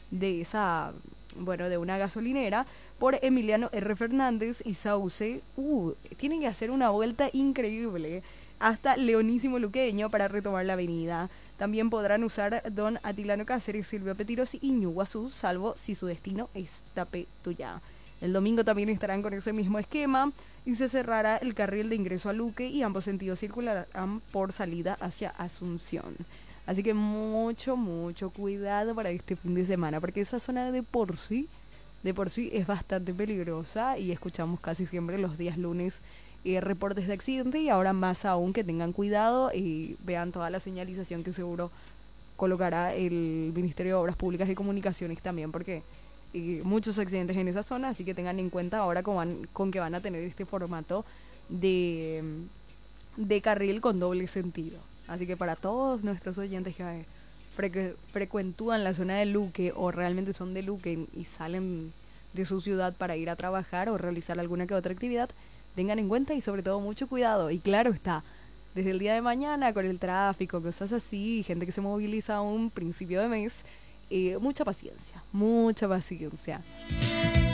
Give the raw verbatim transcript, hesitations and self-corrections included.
de esa, bueno, de una gasolinera por Emiliano R. Fernández y Sauce. Uh, tienen que hacer una vuelta increíble hasta Leonísimo Luqueño para retomar la avenida. También podrán usar Don Atilano Cáceres, Silvio Petiros y Ñuguazú, salvo si su destino es Tapetuyá. El domingo también estarán con ese mismo esquema y se cerrará el carril de ingreso a Luque y ambos sentidos circularán por salida hacia Asunción. Así que mucho, mucho cuidado para este fin de semana, porque esa zona de por sí, de por sí es bastante peligrosa y escuchamos casi siempre los días lunes eh, reportes de accidente y ahora más aún que tengan cuidado y vean toda la señalización que seguro colocará el Ministerio de Obras Públicas y Comunicaciones también, porque eh, muchos accidentes en esa zona, así que tengan en cuenta ahora con, van, con que van a tener este formato de, de carril con doble sentido. Así que para todos nuestros oyentes que frecu- frecuentúan la zona de Luque o realmente son de Luque y salen de su ciudad para ir a trabajar o realizar alguna que otra actividad, tengan en cuenta y sobre todo mucho cuidado. Y claro está, desde el día de mañana con el tráfico, cosas así, gente que se moviliza a un principio de mes, eh, mucha paciencia, mucha paciencia.